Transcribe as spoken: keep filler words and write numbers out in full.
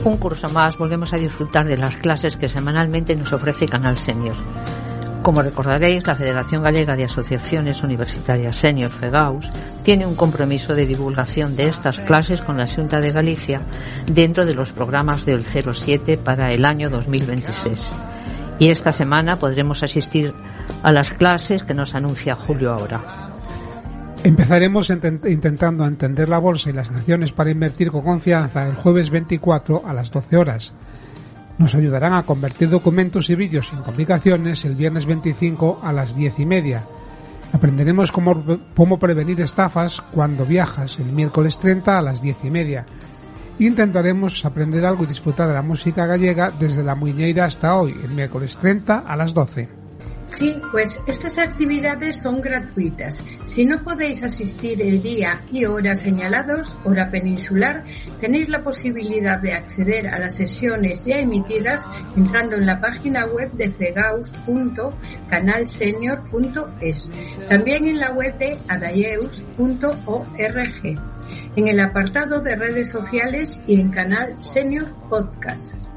Un curso más volvemos a disfrutar de las clases que semanalmente nos ofrece Canal Senior. Como recordaréis, la Federación Galega de Asociaciones Universitarias Senior, FEGAUS, tiene un compromiso de divulgación de estas clases con la Xunta de Galicia dentro de los programas del cero siete para el año dos mil veintiséis. Y esta semana podremos asistir a las clases que nos anuncia Julio ahora. Empezaremos intent- intentando entender la bolsa y las acciones para invertir con confianza el jueves veinticuatro a las doce horas. Nos ayudarán a convertir documentos y vídeos sin complicaciones el viernes veinticinco a las diez y media. Aprenderemos cómo, cómo prevenir estafas cuando viajas el miércoles treinta a las diez y media. Intentaremos aprender algo y disfrutar de la música gallega desde la Muiñeira hasta hoy, el miércoles treinta a las doce. Sí, pues estas actividades son gratuitas. Si no podéis asistir el día y hora señalados, hora peninsular, tenéis la posibilidad de acceder a las sesiones ya emitidas entrando en la página web de fegaus punto canal senior punto es, también en la web de adayeus punto org, en el apartado de redes sociales y en Canal Senior Podcast.